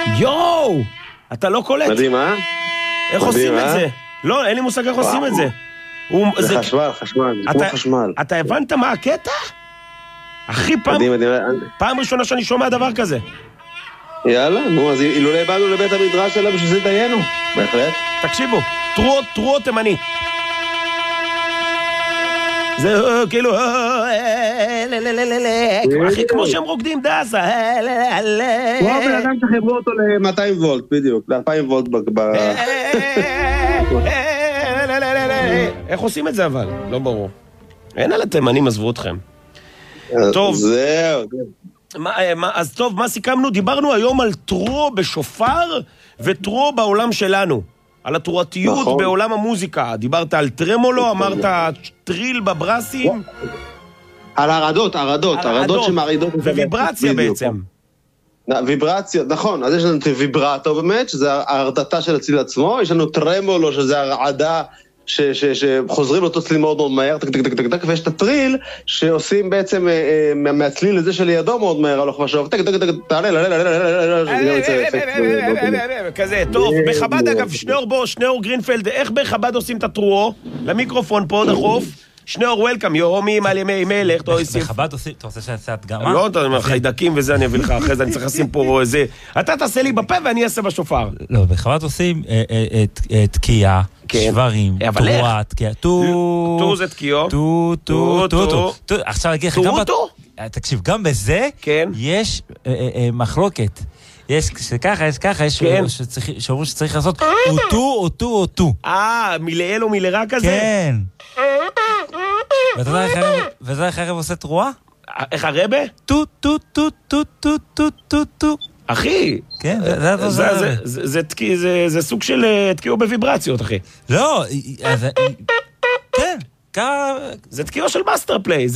יואו! אתה לא קולט. מדהים, אה? איך עושים את זה? לא, אין לי מושג איך עושים את זה. זה חשמל, זה כמו חשמל. אתה הבנת מה הקטע? הכי פעם ראשונה שאני שומע דבר כזה. יאללה, נו, אז אילולא באנו לבית המדרש שלה בשביל זה דיינו. בהחלט. תקשיבו, טרוט תימני. זה כאילו, הכי כמו שהם רוקדים דאסה. כמו בן אדם שחיברו אותו ל-200 וולט, בדיוק, ל-2000 וולט. איך עושים את זה אבל? לא ברור. אין על התימנים עזבו אתכם. טוב. זהו. אז טוב, מה סיכמנו? דיברנו היום על טרו בשופר וטרו בעולם שלנו. על התרועתיות בעולם המוזיקה. דיברת על טרמולו, אמרת טריל בברסים. על הרדות שמרעידות. וויברציה בעצם. ויברציה, נכון. אז יש לנו ויברטו באמת, שזה ההרדתה של הצליל עצמו. יש לנו טרמולו, שזה הרעדה שחוזרים לאותו צליל מאוד מאוד מהר, טק, ויש את הטריל שעושים בעצם מהצליל לזה שלידו מאוד מהר, הלוך ושוב, טק, תעלה, כזה, טוב, בחב"ד אגב, שניאור גרינפלד, איך בחב"ד עושים את הטרואו? למיקרופון פה דחוף, שניאור וולקאם, יומי על ימי מלך, בחב"ד עושים, אתה רוצה שעשה הדגמה? לא, אתה אומר, חיידקים וזה אני אביא לך אחרי זה, אני צריך לשים פה איזה, אתה תעשה לי בפה ואני אעשה בשופר. לא, בחב"ד עושים תקיעה, שברים, תרועה, תקיעה, טו זה תקיעו. טו. עכשיו אגיד לך, תקשיב, גם בזה יש מחלוקת. יש ככה, יש שאומרים שצריך לעשות אותו. מלאל או מלרע כזה? כן. ואתה יודע איך הרב עושה תרועה? איך הרבה? טו. אחי, כן, זה סוג של תקיעו בוויברציות, אחי. לא, כן. זה תקיעו של מאסטר פליי,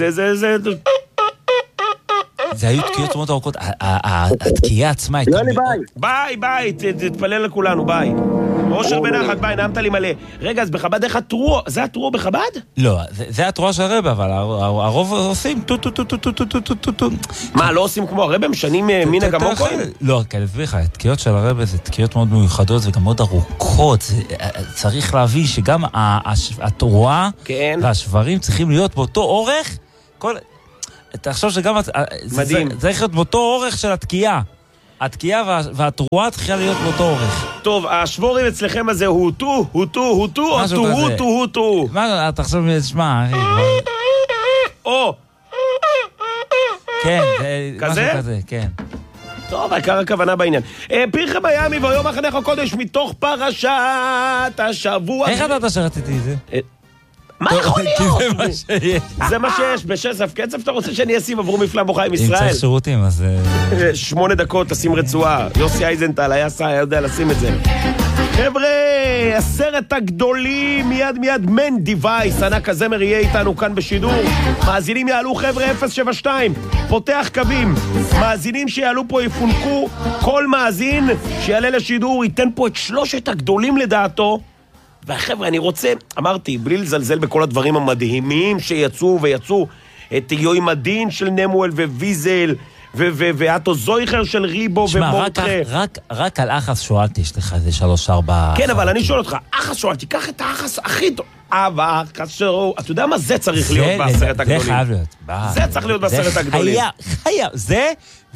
זה היו תקיעות מאוד ארוכות, התקיעה עצמה הייתה... ביי, תתפלל לכולנו, ביי. אושר בנחת, ביי, נעמת לי מלא. רגע, אז בחב"ד איך הטרוע? זה הטרוע בחב"ד? לא, זה הטרוע של הרב, אבל הרוב עושים טו. מה, לא עושים כמו הרב? משנים מינה גמוקוין? לא, כי אני אסביר לך, התקיעות של הרב זה תקיעות מאוד מיוחדות וגם מאוד ארוכות. צריך להבין שגם הטרוע והשברים צריכים להיות באותו אורך. תחשוב שגם מדהים. צריך להיות באותו אורך של התקיעה. התקיעה והתרועה צריכה להיות באותו אורך. טוב, השבורים אצלכם הזה הוא טו, או טו. מה, תחשוב, שמע, או. כן, כזה? משהו כזה, כן. טוב, העיקר הכוונה בעניין. פרחי מיאמי והיום מחנך הקודש מתוך פרשת השבוע. איך אתה שרציתי את זה? מה יכול להיות? זה מה שיש. זה מה שיש, בשסף קצב אתה רוצה שאני אשים עבור מפלם בוכה עם ישראל? אם צריך שירותים, אז... 8 דקות תשים רצועה. יוסי אייזנטל היה יודע לשים את זה. חבר'ה, 10 הגדולים, מיד מן דיווייס, ענק הזמר יהיה איתנו כאן בשידור. מאזינים יעלו חבר'ה 072, פותח קווים. מאזינים שיעלו פה יפונקו, כל מאזין שיעלה לשידור ייתן פה את 3 הגדולים לדעתו. והחבר'ה, אני רוצה, אמרתי, בלי לזלזל בכל הדברים המדהימים שיצאו, את יואי מדין של נמואל וויזל, ואתו זויכר של ריבו ומורטרה. רק על אחס שואלתי, יש לך איזה 3-4... כן, אבל אני שואל אותך, אחס שואלתי, קח את האחס הכי טוב. אחס שואל, אתה יודע מה זה צריך להיות בעשרת הגדולים? זה חייב להיות. זה צריך להיות בעשרת הגדולים. חייב, זה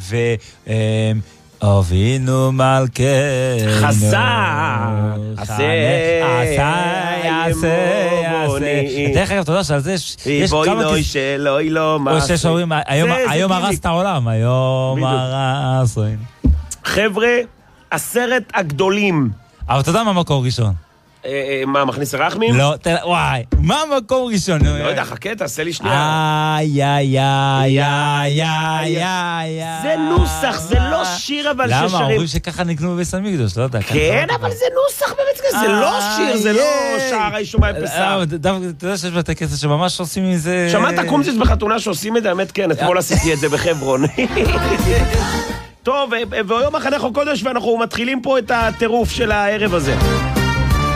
אבינו מלכנו חסה דרך אגב, אתה יודע שעל זה יש כמה שלוי לא או שאומרים, היום הרס את העולם, היום הרס. חבר'ה, 10 הגדולים. אבל אתה יודע מה המקור ראשון? מה, מכניס הרחמים? לא, וואי, מה המקום ראשון? לא יודע, חכה, תעשה לי שנייה. זה נוסח, זה לא שיר אבל ששרים. למה? אומרים שככה נקנו בבית המקדש, לא יודע. כן, אבל זה נוסח באמת, זה לא שיר, זה לא שער הישומה פסח. אתה יודע שיש בתי כסף שממש עושים מזה... שמעת קומזיס בחתונה שעושים את זה, האמת כן, אתמול עשיתי את זה בחברון. טוב, והיום מחנך הקודש ואנחנו מתחילים פה את הטירוף של הערב הזה.